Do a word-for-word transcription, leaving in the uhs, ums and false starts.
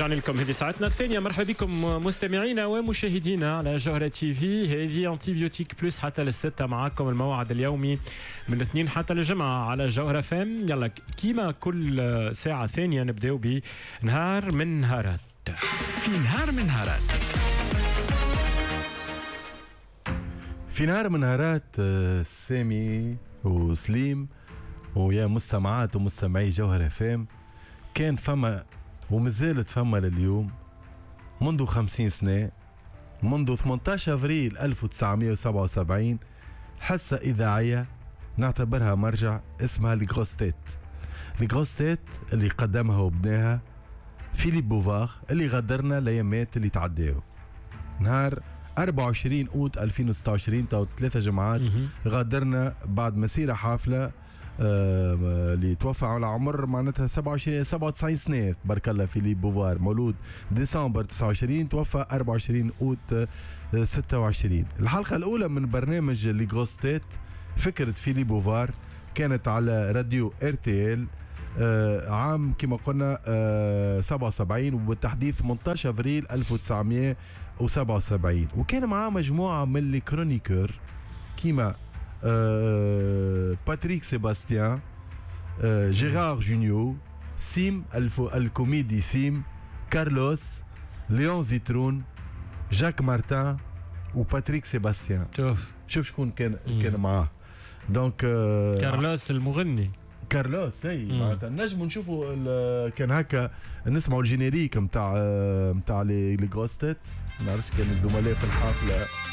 رجعنا لكم هذه ساعتنا الثانية. مرحبا بكم مستمعينا ومشاهدينا على جوهرة تي في. هذه أنتيبيوتيك بلس حتى للستة، معكم الموعد اليومي من الاثنين حتى الجمعة على جوهرة فام. يلا كيما كل ساعة ثانية نبدأ بنهار من نهارات. في نهار من نهارات في نهار من نهارات سامي وسليم ويا مستمعات ومستمعي جوهرة فام، كان فما ومازالت فما لليوم منذ خمسين سنة، منذ ثمانية عشر أفريل ألف وتسعمائة وسبعة وسبعين، حصة إذاعية نعتبرها مرجع اسمها لغروستيت. لغروستيت اللي قدمها وبناها فيليب بوفار اللي غادرنا ليامات اللي تعداو نهار أربعة وعشرين أوت ألفين وستة وعشرين، تو ثلاثة جمعات غادرنا بعد مسيرة حافلة آه اللي توفى على عمر معناتها سبعة وعشرين سبعة وتسعين سنة. بارك الله. فيليب بوفار مولود ديسمبر تسعة وعشرين، توفى أربعة وعشرين أوت ستة وعشرين. الحلقة الأولى من برنامج لغروستيت فكرة فيليب بوفار كانت على راديو ار تي ال آه عام كما قلنا آه سبعة وسبعين، وبالتحديد ثمانية عشر أفريل ألف وتسعمائة وسبعة وسبعين. وكان معاه مجموعة من الكرونيكور كيما آه باتريك سيباستيان، آه جيرار جونيو، سيم الكوميدي سيم، كارلوس، ليون زيترون، جاك مارتان وباتريك سيباستيان. شوف شوف شكون كان كان معاه. دونك آه كارلوس المغني كارلوس اي معناتها نجموا نشوفوا كان هكا نسمعوا الجينيريك نتاع نتاع لي غروستيت. ما نعرفش كان الزملاء في الحفله